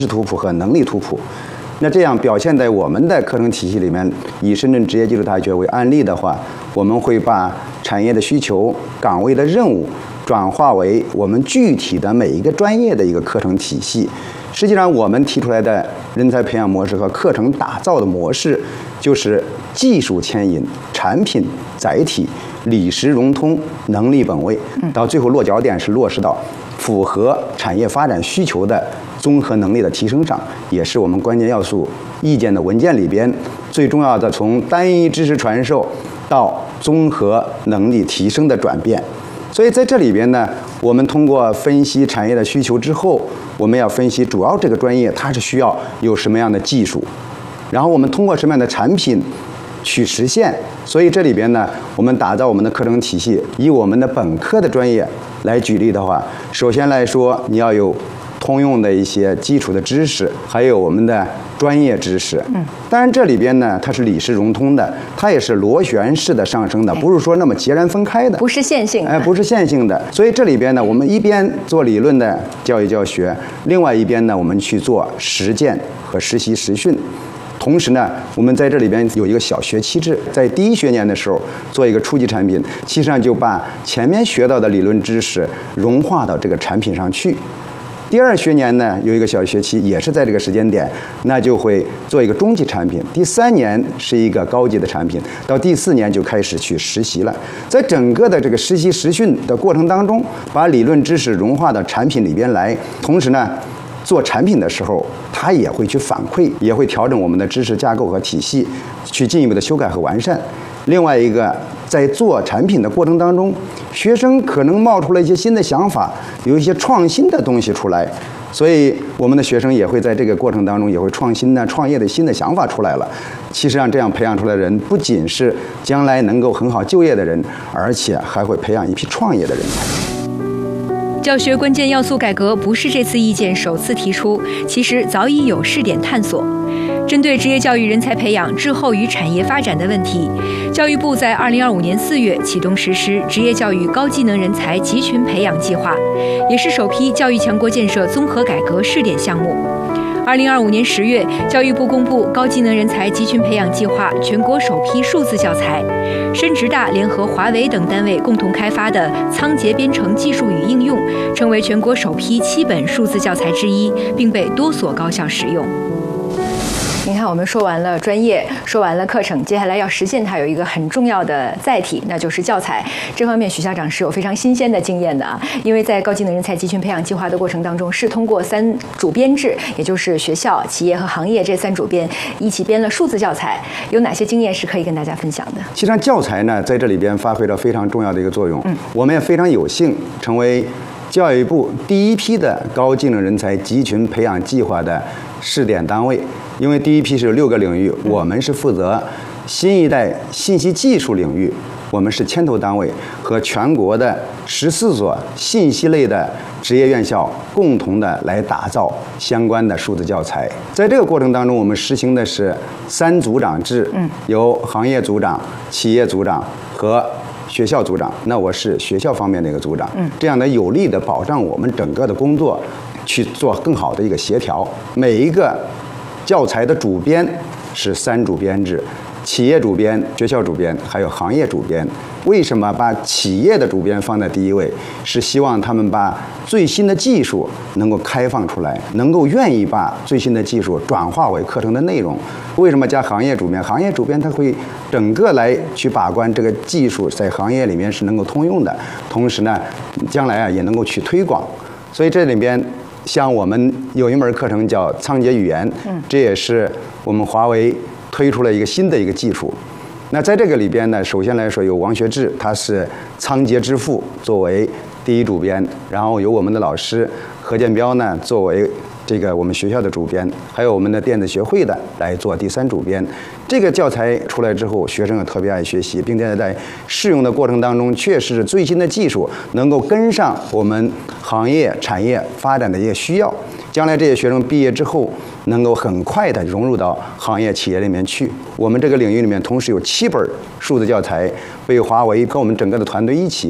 识图谱和能力图谱。那这样表现在我们的课程体系里面，以深圳职业技术大学为案例的话，我们会把产业的需求、岗位的任务转化为我们具体的每一个专业的一个课程体系。实际上，我们提出来的人才培养模式和课程打造的模式，就是技术牵引、产品载体、理实融通、能力本位，到最后落脚点是落实到符合产业发展需求的综合能力的提升上，也是我们关键要素意见的文件里边最重要的，从单一知识传授到综合能力提升的转变。所以在这里边呢，我们通过分析产业的需求之后，我们要分析主要这个专业它是需要有什么样的技术，然后我们通过什么样的产品去实现。所以这里边呢，我们打造我们的课程体系，以我们的本科的专业来举例的话，首先来说，你要有通用的一些基础的知识，还有我们的专业知识。当然这里边呢，它是理实融通的，它也是螺旋式的上升的，不是说那么截然分开的， 不是线性的， 不是线性的。所以这里边呢，我们一边做理论的教育教学，另外一边呢，我们去做实践和实习实训。同时呢，我们在这里边有一个小学期制，在第一学年的时候做一个初级产品，其实上就把前面学到的理论知识融化到这个产品上去。第二学年呢，有一个小学期，也是在这个时间点，那就会做一个中级产品。第3年是一个高级的产品，到第4年就开始去实习了。在整个的这个实习实训的过程当中，把理论知识融化到产品里边来，同时呢，做产品的时候，它也会去反馈，也会调整我们的知识架构和体系，去进一步的修改和完善。另外一个，在做产品的过程当中，学生可能冒出了一些新的想法，有一些创新的东西出来，所以我们的学生也会在这个过程当中也会创新呢，创业的新的想法出来了。其实上这样培养出来的人，不仅是将来能够很好就业的人，而且还会培养一批创业的人才。 教学关键要素改革不是这次意见首次提出，其实早已有试点探索。针对职业教育人才培养滞后于产业发展的问题，教育部在2025年4月启动实施职业教育高技能人才集群培养计划，也是首批教育强国建设综合改革试点项目。2025年10月，教育部公布高技能人才集群培养计划全国首批数字教材，深职大联合华为等单位共同开发的仓颉编程技术与应用，成为全国首批7本数字教材之一，并被多所高校使用。你看，我们说完了专业，说完了课程，接下来要实现它有一个很重要的载体，那就是教材。这方面许校长是有非常新鲜的经验的啊，因为在高技能人才集群培养计划的过程当中，是通过3主编制，也就是学校、企业和行业这3主编一起编了数字教材。有哪些经验是可以跟大家分享的？ 其实上教材呢，在这里边发挥了非常重要的一个作用。我们也非常有幸成为教育部第一批的高技能人才集群培养计划的试点单位。因为第一批是6个领域，我们是负责新一代信息技术领域，我们是牵头单位，和全国的14所信息类的职业院校共同的来打造相关的数字教材。在这个过程当中，我们实行的是3组长制，由行业组长、企业组长和学校组长。那我是学校方面的一个组长，这样的有力的保障我们整个的工作去做更好的一个协调。每一个教材的主编是3主编制，企业主编、学校主编还有行业主编。为什么把企业的主编放在第一位？是希望他们把最新的技术能够开放出来，能够愿意把最新的技术转化为课程的内容。为什么加行业主编？行业主编他会整个来去把关这个技术在行业里面是能够通用的，同时呢，将来也能够去推广。所以这里边像我们有一门课程叫仓颉语言，这也是我们华为推出了一个新的一个技术。那在这个里边呢，首先来说有王学志，他是仓颉之父，作为第一主编，然后有我们的老师何建彪呢作为这个我们学校的主编，还有我们的电子学会的来做第3主编。这个教材出来之后，学生也特别爱学习，并且在试用的过程当中，确实是最新的技术能够跟上我们行业产业发展的一些需要。将来这些学生毕业之后，能够很快的融入到行业企业里面去。我们这个领域里面同时有7本数字教材被华为跟我们整个的团队一起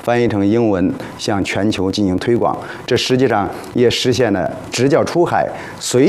翻译成英文，向全球进行推广。这实际上也实现了支教出海、随